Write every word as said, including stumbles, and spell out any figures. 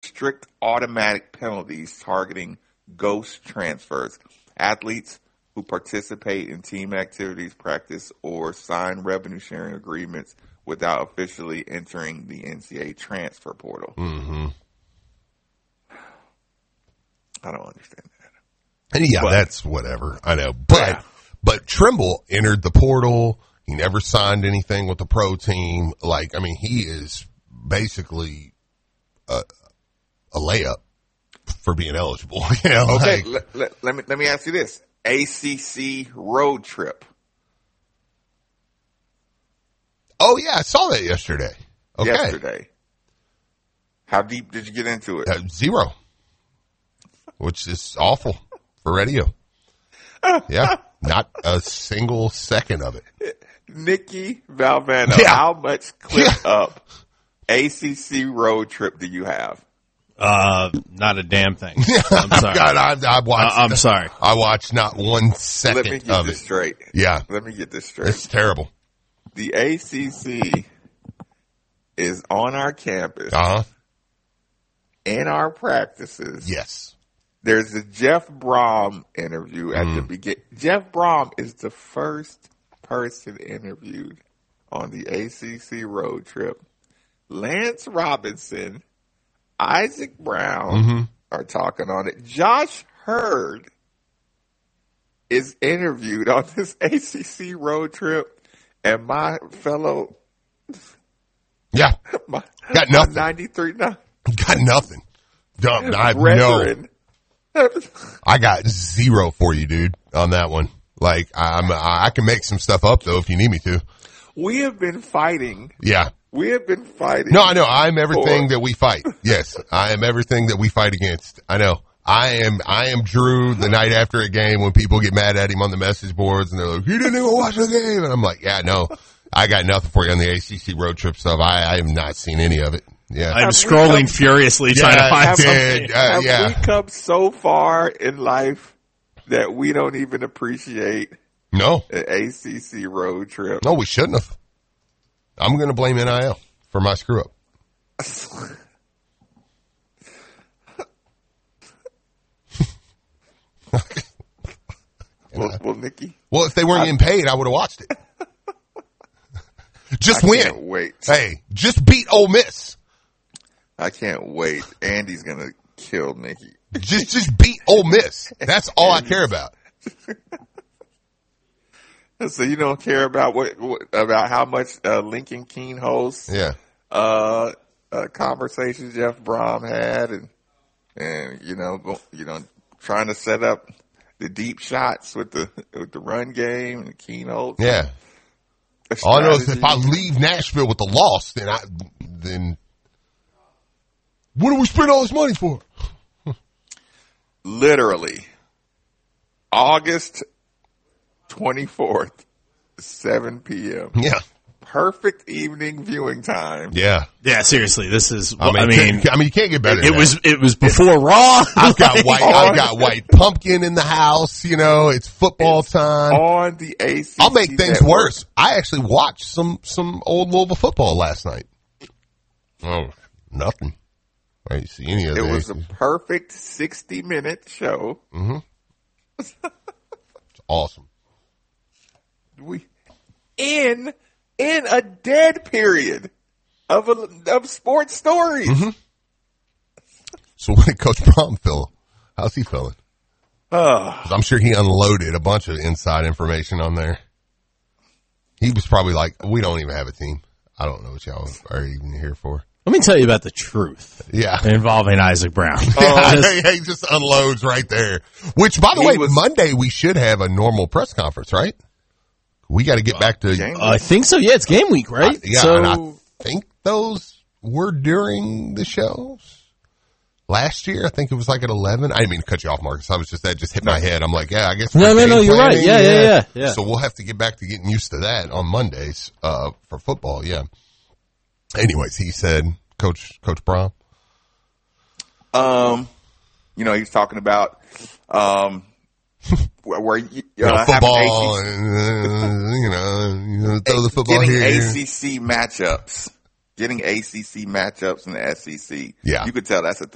strict automatic penalties targeting ghost transfers. Athletes who participate in team activities, practice, or sign revenue-sharing agreements without officially entering the N C double A transfer portal. Mm-hmm. I don't understand that. And yeah, but, that's whatever. I know. But yeah. but Trimble entered the portal. He never signed anything with the pro team. Like, I mean, he is basically a, a layup for being eligible. You know, okay, like, let, let, let me let me ask you this. A C C road trip. Oh, yeah, I saw that yesterday. Okay. Yesterday. How deep did you get into it? Uh, zero. Which is awful for radio. Yeah, not a single second of it. Nikki Valvano, yeah. how much clip yeah. up A C C road trip do you have? Uh, not a damn thing. I'm sorry. God, I, I watched. Uh, I'm sorry. I watched not one second Let me get of this it. straight. Yeah. Let me get this straight. It's terrible. The A C C is on our campus. Uh huh. In our practices. Yes. There's a Jeff Brom interview at mm. the beginning. Jeff Brom is the first person interviewed on the A C C road trip. Lance Robinson, Isaac Brown mm-hmm. are talking on it. Josh Hurd is interviewed on this A C C road trip, and my fellow, yeah, my, got nothing. ninety-three, no, got nothing. Dumb. I have Brethren. no. I got zero for you, dude, on that one. Like, I'm, I can make some stuff up though if you need me to. We have been fighting. Yeah. We have been fighting. No, I know. I'm everything for... that we fight. Yes. I am everything that we fight against. I know. I am, I am Drew the night after a game when people get mad at him on the message boards and they're like, you didn't even watch the game. And I'm like, yeah, no, I got nothing for you on the A C C road trip stuff. I, I have not seen any of it. Yeah. I'm have scrolling come, furiously yeah, trying to find have, something. Uh, have yeah. we come so far in life that we don't even appreciate no an A C C road trip? No, we shouldn't have. I'm going to blame N I L for my screw up. well, well, Nikki. Well, if they weren't I, getting paid, I would have watched it. Just I win. Can't wait. Hey, just beat Ole Miss. I can't wait. Andy's going to kill Nikki. Just, just beat Ole Miss. That's all I care about. So you don't care about what, what about how much uh, Lincoln Keene hosts? Yeah. Uh, uh, conversations Jeff Brom had, and and you know, go, you know, trying to set up the deep shots with the with the run game and Keene holds. Yeah. All I know is if I leave Nashville with a loss, then I then what do we spend all this money for? Literally, August twenty-fourth, seven p.m. Yeah. Perfect evening viewing time. Yeah. Yeah, seriously, this is, I mean, I mean, I mean you can't get better it, than it was, that. it was before Raw. I've got white, I've got white pumpkin in the house, you know, it's football it's time. On the A C C I'll make things network. worse. I actually watched some, some old Louisville football last night. Oh, nothing. I didn't see any of it. It the was a perfect sixty minute show. Mm-hmm. It's awesome. We, in, in a dead period of a, of sports stories. Mm-hmm. So what did Coach Brom feel? How's he feeling? Uh, I'm sure he unloaded a bunch of inside information on there. He was probably like, we don't even have a team. I don't know what y'all are even here for. Let me tell you about the truth. Yeah. Involving Isaac Brown. Oh, yeah, he just unloads right there. Which, by the He way, was- Monday we should have a normal press conference, right? We got to get back to. Game Uh, I think so. Yeah, it's game week, right? Uh, yeah, so, and I think those were during the shows. Last year, I think it was like at eleven. I didn't mean to cut you off, Marcus. I was just, that just hit my head. I'm like, yeah, I guess. No, we're no, no, game you're right. planning, Yeah, yeah, yeah, yeah. So we'll have to get back to getting used to that on Mondays, uh, for football. Yeah. Anyways, he said, Coach, Coach Brom. Um, you know, he's talking about, um, where, where you, uh, You know, having football, A C C, and, uh, you know, you know, throw the football getting here. A C C matchups, getting A C C matchups in the S E C. Yeah. You could tell that's a thing.